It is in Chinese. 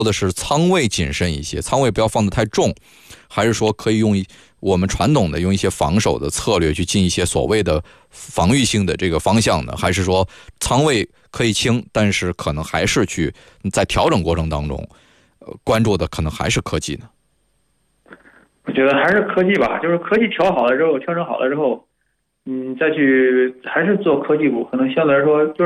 的是仓位谨慎一些，仓位不要放得太重，还是说可以用我们传统的用一些防守的策略去进一些所谓的防御性的这个方向呢？还是说仓位可以轻，但是可能还是去在调整过程当中，关注的可能还是科技呢？ 我觉得还是科技吧，就是科技调好了之后，调整好了之后，再去还是做科技股，可能相对来说就是